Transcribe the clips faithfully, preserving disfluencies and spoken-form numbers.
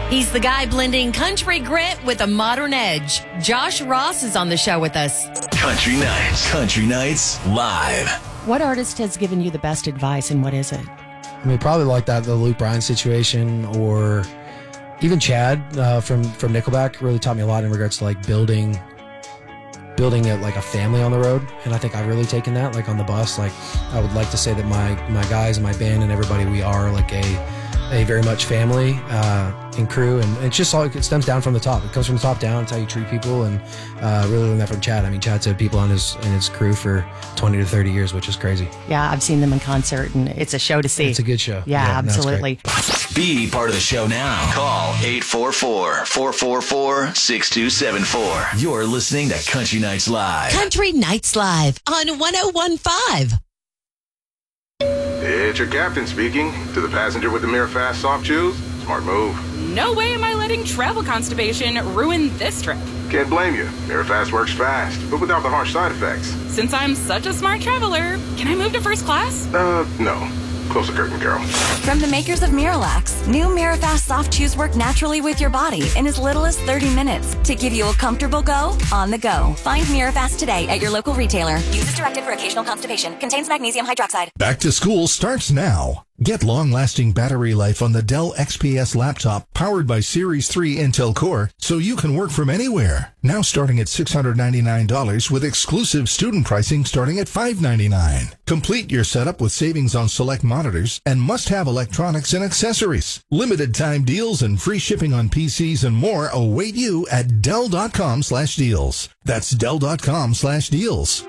He's the guy blending country grit with a modern edge. Josh Ross is on the show with us. Country Nights. Country Nights Live. What artist has given you the best advice, and what is it? I mean, probably like that, the Luke Bryan situation, or even Chad uh, from, from Nickelback really taught me a lot in regards to like building building it like a family on the road. And I think I've really taken that, like on the bus. Like I would like to say that my, my guys and my band and everybody, we are like a, a very much family uh, and crew. And it's just all, it stems down from the top. It comes from the top down. It's how you treat people. And uh, really learned that from Chad. I mean, Chad's had people on his, and his crew for twenty to thirty years, which is crazy. Yeah, I've seen them in concert, and it's a show to see. It's a good show. Yeah, yeah absolutely. Be part of the show now. Call eight four four, four four four, six two seven four. You're listening to Country Nights Live. Country Nights Live on one oh one point five. It's your captain speaking. To the passenger with the Mirror Fast soft chews, smart move. No way am I letting travel constipation ruin this trip. Can't blame you. Mirror Fast works fast, but without the harsh side effects. Since I'm such a smart traveler, can I move to first class? Uh, no. Close the curtain, girl. From the makers of Miralax, new Mirafast soft chews work naturally with your body in as little as thirty minutes to give you a comfortable go on the go. Find Mirafast today at your local retailer. Use as directed for occasional constipation. Contains magnesium hydroxide. Back to school starts now. Get long-lasting battery life on the Dell X P S laptop powered by Series three Intel Core so you can work from anywhere. Now starting at six hundred ninety-nine dollars with exclusive student pricing starting at five hundred ninety-nine dollars. Complete your setup with savings on select monitors and must-have electronics and accessories. Limited time deals and free shipping on P Cs and more await you at Dell.com slash deals. That's Dell.com slash deals.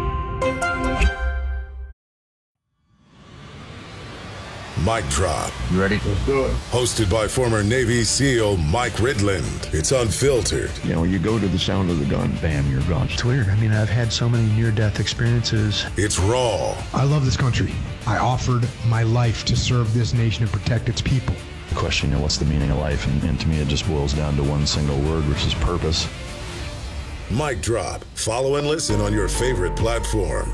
Mic Drop. You ready? Let's do it. Hosted by former Navy SEAL Mike Ridland. It's unfiltered. You know, you go to the sound of the gun, bam, you're gone. It's weird. I mean, I've had so many near-death experiences. It's raw. I love this country. I offered my life to serve this nation and protect its people. The question, you know, what's the meaning of life? And, and to me, it just boils down to one single word, which is purpose. Mic Drop. Follow and listen on your favorite platform.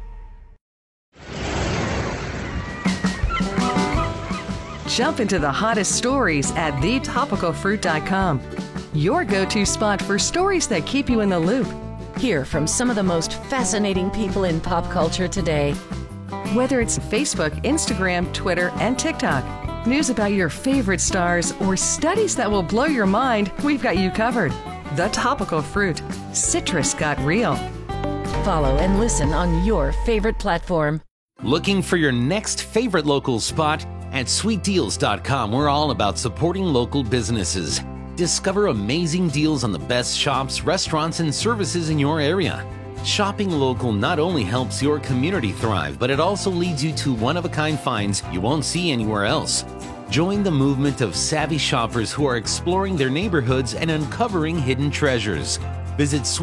Jump into the hottest stories at the topical fruit dot com. Your go-to spot for stories that keep you in the loop. Hear from some of the most fascinating people in pop culture today. Whether it's Facebook, Instagram, Twitter, and TikTok, news about your favorite stars, or studies that will blow your mind, we've got you covered. The Topical Fruit. Citrus got real. Follow and listen on your favorite platform. Looking for your next favorite local spot? At sweet deals dot com, we're all about supporting local businesses. Discover amazing deals on the best shops, restaurants, and services in your area. Shopping local not only helps your community thrive, but it also leads you to one-of-a-kind finds you won't see anywhere else. Join the movement of savvy shoppers who are exploring their neighborhoods and uncovering hidden treasures. Visit